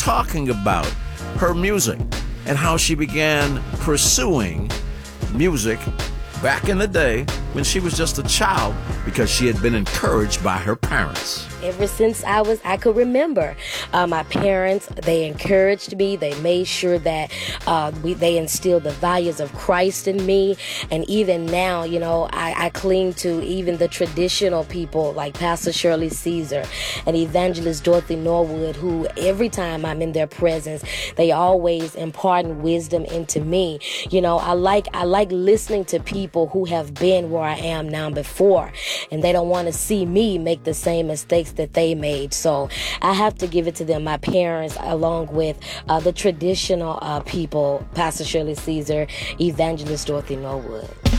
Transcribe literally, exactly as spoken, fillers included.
talking about her music and how she began pursuing music back in the day when she was just a child because she had been encouraged by her parents. Ever since I was, I could remember, uh, my parents, they encouraged me. They made sure that uh, we, they instilled the values of Christ in me. And even now, you know, I, I cling to even the traditional people like Pastor Shirley Caesar and Evangelist Dorothy Norwood, who every time I'm in their presence, they always impart wisdom into me. You know, I like, I like listening to people who have been where I am now before, and they don't want to see me make the same mistakes that they made. So I have to give it to them, my parents, along with uh, the traditional uh, people, Pastor Shirley Caesar, Evangelist Dorothy Norwood.